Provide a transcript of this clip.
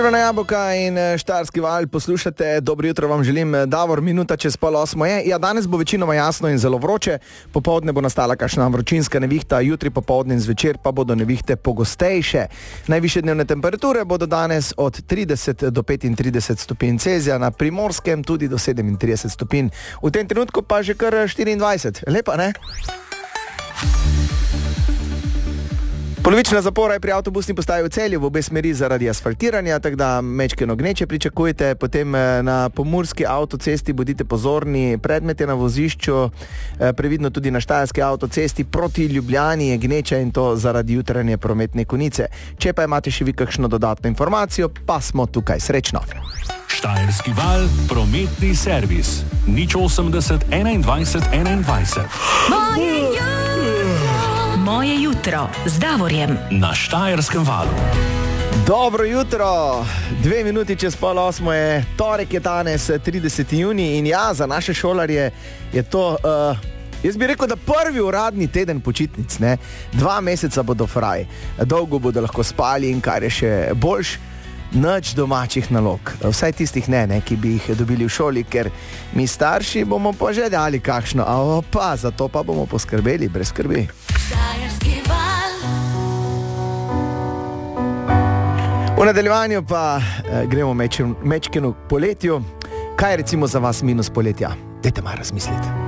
Na Jabolka in Štajerski val poslušate. Dobro jutro vam želim. Davor, minuta čez 7:30 je. Ja, danes bo večinoma jasno in zelo vroče. Popoldne bo nastala kakšna vročinska nevihta, jutri popoldne in zvečer pa bodo nevihte pogostejše. Najvišje dnevne temperature bodo danes od 30 do 35 stopinj Celzija, na Primorskem tudi do 37 stopinj. V tem trenutku pa že kar 24. Lepa, ne? Polovična zapora je pri avtobusni postaji v Celju v obe smeri zaradi asfaltiranja, tako da mečkeno gneče pričakujete. Potem na pomurski avtocesti bodite pozorni, predmet je na vozišču, previdno tudi na štajerski avtocesti proti Ljubljani je gneča in to zaradi jutranje prometne konice. Če pa imate še vi kakšno dodatno informacijo, pa smo tukaj. Srečno! Štajerski val, prometni servis. 080 21 21. Moje jutro z Davorjem Na Štajerskem valu. Dobro jutro, 2 minuti čez 7:30 je, torek je danes, 30. junij in ja, za naše šolarje je to, jaz bi rekel, da prvi uradni teden počitnic, ne? 2 meseca bodo fraj, dolgo bodo lahko spali in kar je še boljš, nič domačih nalog, vsaj tistih ne, ki bi jih dobili v šoli, ker mi starši bomo pa že dali kakšno, a pa zato pa bomo poskrbeli, brez skrbi. V nadaljevanju pa gremo mečkeno k poletju. Kaj je recimo za vas minus poletja? Dajte malo razmisliti.